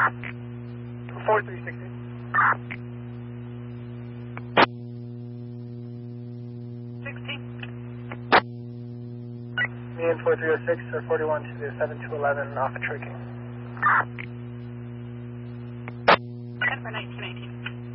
4360. Me and 4306 or 41 to the 7211 off of Tricking. Good for 1919.